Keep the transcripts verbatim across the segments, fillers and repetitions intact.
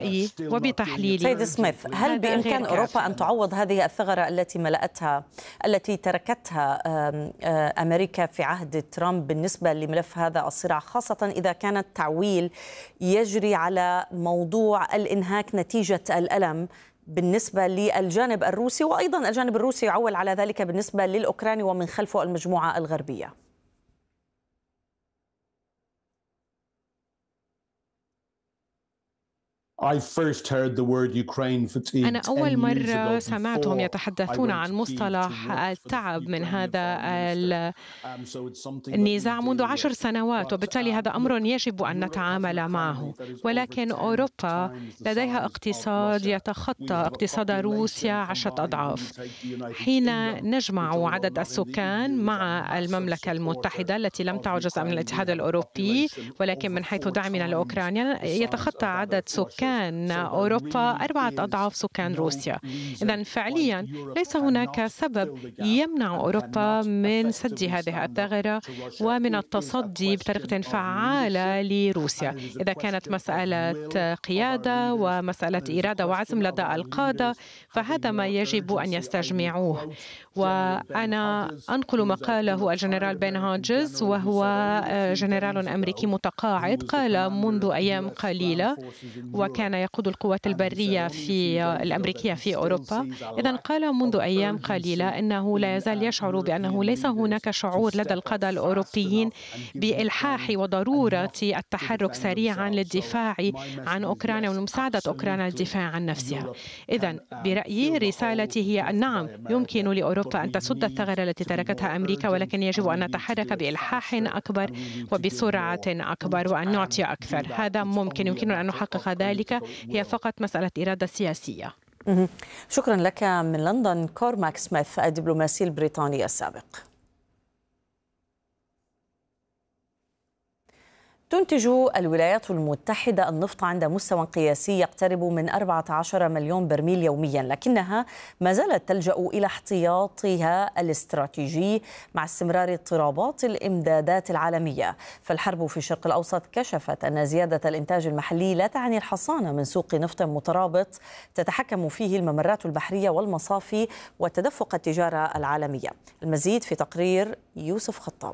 وبتحليلي. سيد سميث، هل بإمكان أوروبا أن تعوض هذه الثغرة التي ملأتها التي تركتها أمريكا في عهد ترامب بالنسبة لملف هذا الصراع، خاصة إذا كان التعويل يجري على موضوع الإنهاك نتيجة الألم بالنسبة للجانب الروسي، وأيضا الجانب الروسي يعول على ذلك بالنسبة للأوكراني ومن خلفه المجموعة الغربية؟ أنا أول مرة سمعتهم يتحدثون عن مصطلح التعب من هذا النزاع منذ عشر سنوات، وبالتالي هذا أمر يجب أن نتعامل معه. ولكن أوروبا لديها اقتصاد يتخطى اقتصاد روسيا عشرة أضعاف. حين نجمع عدد السكان مع المملكة المتحدة التي لم تعد جزءا من الاتحاد الأوروبي، ولكن من حيث دعمنا لأوكرانيا يتخطى عدد سكان أوروبا أربعة أضعاف سكان روسيا. إذن فعليا ليس هناك سبب يمنع أوروبا من سد هذه الثغرة ومن التصدي بطريقة فعالة لروسيا. إذا كانت مسألة قيادة ومسألة إرادة وعزم لدى القادة فهذا ما يجب أن يستجمعوه. وأنا أنقل ما قاله الجنرال بن هودجز، وهو جنرال أمريكي متقاعد، قال منذ أيام قليلة، وكان كان يقود القوات البرية في الأمريكية في أوروبا. إذن قال منذ أيام قليلة أنه لا يزال يشعر بأنه ليس هناك شعور لدى القادة الأوروبيين بإلحاح وضرورة التحرك سريعا للدفاع عن أوكرانيا ومساعدة أوكرانيا للدفاع عن نفسها. إذن برأيي رسالتي هي أن نعم يمكن لأوروبا أن تسد الثغرة التي تركتها أمريكا، ولكن يجب أن نتحرك بإلحاح أكبر وبسرعة أكبر وأن نعطي أكثر. هذا ممكن يمكننا أن نحقق ذلك، هي فقط مسألة إرادة سياسية. شكرا لك من لندن كورماك سميث الدبلوماسي البريطاني السابق. تنتج الولايات المتحدة النفط عند مستوى قياسي يقترب من أربعة عشر مليون برميل يوميا، لكنها ما زالت تلجأ إلى احتياطها الاستراتيجي مع استمرار اضطرابات الإمدادات العالمية. فالحرب في الشرق الأوسط كشفت أن زيادة الإنتاج المحلي لا تعني الحصانة من سوق نفط مترابط تتحكم فيه الممرات البحرية والمصافي وتدفق التجارة العالمية. المزيد في تقرير يوسف خطاب.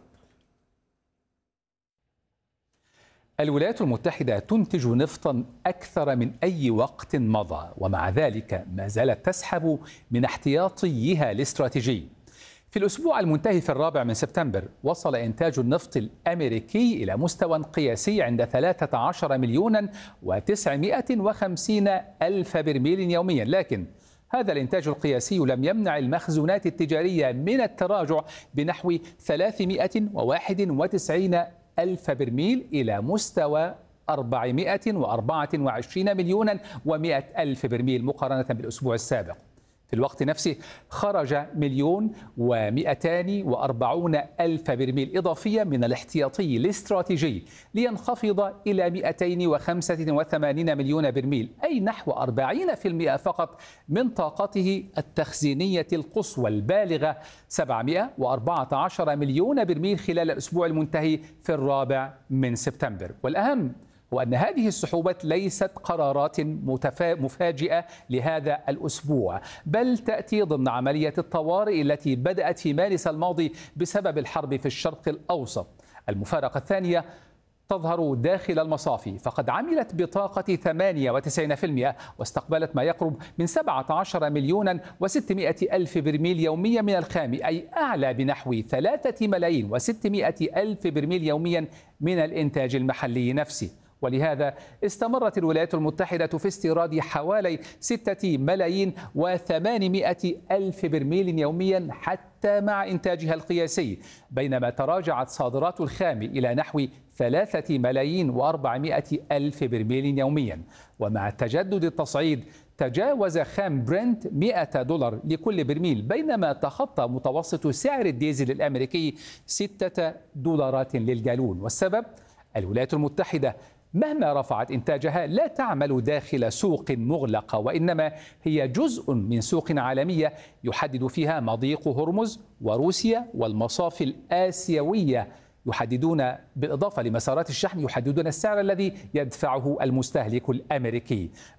الولايات المتحدة تنتج نفطا أكثر من أي وقت مضى، ومع ذلك ما زالت تسحب من احتياطيها الاستراتيجي. في الأسبوع المنتهي في الرابع من سبتمبر وصل إنتاج النفط الأمريكي إلى مستوى قياسي عند ثلاثة عشر مليون وتسعمائة وخمسين ألف برميل يوميا، لكن هذا الإنتاج القياسي لم يمنع المخزونات التجارية من التراجع بنحو ثلاثمائة وواحد وتسعين ألف برميل إلى مستوى أربعمائة وأربعة وعشرين مليون ومائة ألف برميل مقارنة بالأسبوع السابق. في الوقت نفسه خرج مليون ومئتان وأربعون ألف برميل إضافية من الاحتياطي الاستراتيجي لينخفض إلى مئتين وخمسة وثمانين مليون برميل، أي نحو أربعين بالمئة فقط من طاقته التخزينية القصوى البالغة سبعمائة وأربعة عشر مليون برميل خلال الأسبوع المنتهي في الرابع من سبتمبر. والأهم هو أن هذه السحوبات ليست قرارات مفاجئة لهذا الأسبوع، بل تأتي ضمن عملية الطوارئ التي بدأت في مارس الماضي بسبب الحرب في الشرق الأوسط. المفارقة الثانية تظهر داخل المصافي، فقد عملت بطاقة ثمانية وتسعين بالمئة واستقبلت ما يقرب من سبعة عشر مليون وستمائة ألف برميل يوميا من الخام، أي أعلى بنحو ثلاثة ملايين وستمائة ألف برميل يوميا من الإنتاج المحلي نفسه. ولهذا استمرت الولايات المتحدة في استيراد حوالي ستة ملايين وثمانمائة ألف برميل يوميا حتى مع إنتاجها القياسي، بينما تراجعت صادرات الخام إلى نحو ثلاثة ملايين وأربعمائة ألف برميل يوميا. ومع تجدد التصعيد تجاوز خام برنت مئة دولار لكل برميل، بينما تخطى متوسط سعر الديزل الأمريكي ستة دولارات للجالون. والسبب الولايات المتحدة مهما رفعت إنتاجها لا تعمل داخل سوق مغلقة، وإنما هي جزء من سوق عالمية يحدد فيها مضيق هرمز وروسيا والمصافي الآسيوية، يحددون بالإضافة لمسارات الشحن يحددون السعر الذي يدفعه المستهلك الأمريكي.